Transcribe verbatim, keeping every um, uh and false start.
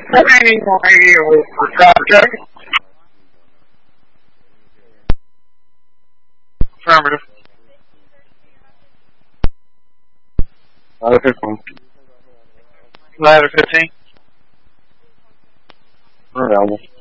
Remaining radio for project. Affirmative. Ladder fifteen. Ladder fifteen. Available.